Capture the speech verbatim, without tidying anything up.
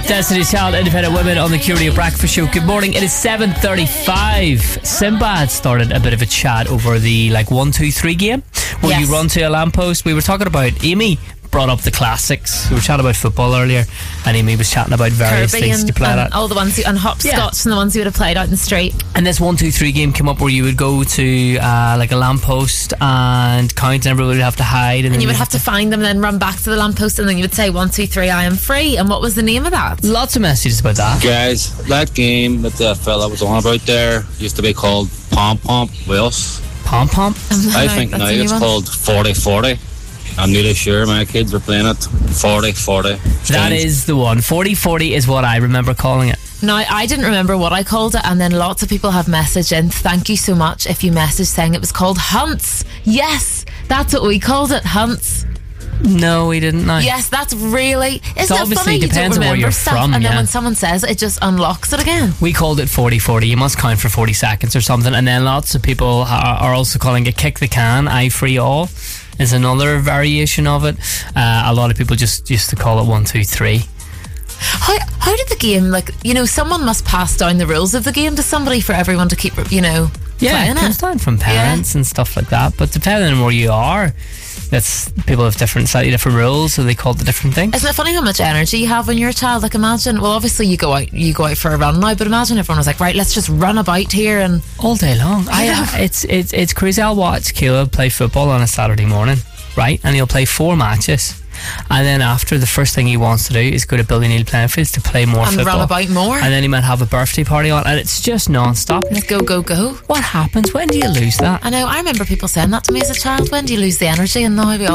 Destiny's Child, Independent Women on the Curio Breakfast Show. Good morning. It is seven thirty-five. Sinbad started a bit of a chat over the like one, two, three game where Yes. you run to a lamppost. We were talking about Amy. Brought up the classics. We were chatting about football earlier, and Amy was chatting about various Kirby things and, you played and at. all the ones who, and hopscotch Yeah. and the ones you would have played out in the street. And this one, two, three game came up where you would go to uh, like a lamppost and count, and everybody would have to hide, and, And then you would they'd have to find them and then run back to the lamppost, and then you would say one, two, three, I am free. And what was the name of that? lots of messages about that. Guys, that game that the fella was on about there used to be called Pom Pom Wales. Pom pom. I think That's now a new it's one. called forty forty. I'm nearly sure my kids are playing it. forty forty. That is the one. forty forty is what I remember calling it. Now, I didn't remember what I called it, and then lots of people have messaged in. Thank you so much if you messaged saying it was called Hunts. Yes, that's what we called it, Hunts. No, we didn't know. Yes, that's really... Isn't it obviously funny? You don't depends on where remember you're stuff, from, and then yeah. when someone says it, it just unlocks it again. We called it forty forty. You must count for forty seconds or something. And then lots of people are, are also calling it kick the can, I free all is another variation of it. Uh, a lot of people just used to call it one, two, three. How how did the game, like, you know, someone must pass down the rules of the game to somebody for everyone to keep, you know, Yeah, playing it comes it? down from parents and stuff like that. But depending on where you are, that's people have different, slightly different rules, so they call it the different things. Isn't it funny how much energy you have when you're a child? Like, imagine, well, obviously you go out you go out for a run now, but imagine everyone was like, right, let's just run about here and... All day long. I, it's it's it's crazy. I'll watch Caleb play football on a Saturday morning, right? And he'll play four matches. And then after, the first thing he wants to do is go to Billy Neal playing fields to play more And football. run about more. And then he might have a birthday party on, and it's just non-stop. Like, go, go, go. What happens? When do you lose that? I know, I remember people saying that to me as a child. When do you lose the energy? And now we all